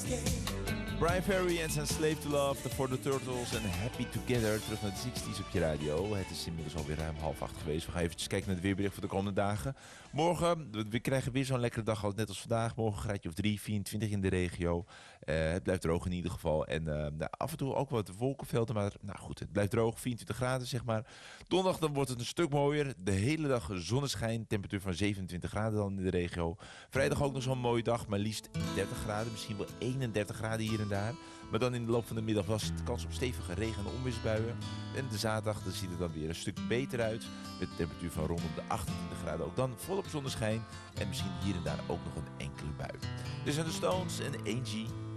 Brian Ferry en zijn Slave to Love, The For The Turtles en Happy Together. Terug naar de 60s op je radio. Het is inmiddels alweer ruim 7:30 geweest. We gaan eventjes kijken naar het weerbericht voor de komende dagen. Morgen, we krijgen weer zo'n lekkere dag, net als vandaag. Morgen een graadje of 3, 24 in de regio. Het blijft droog in ieder geval. En af en toe ook wat wolkenvelden. Maar nou goed, het blijft droog, 24 graden zeg maar. Donderdag dan wordt het een stuk mooier. De hele dag zonneschijn. Temperatuur van 27 graden dan in de regio. Vrijdag ook nog zo'n mooie dag. Maar liefst 30 graden. Misschien wel 31 graden hier en daar. Maar dan in de loop van de middag was het kans op stevige regen- en onweersbuien. En de zaterdag dan ziet het dan weer een stuk beter uit. Met een temperatuur van rondom de 28 graden. Ook dan volop zonneschijn. En misschien hier en daar ook nog een enkele bui. Dus aan de Stones en Angie.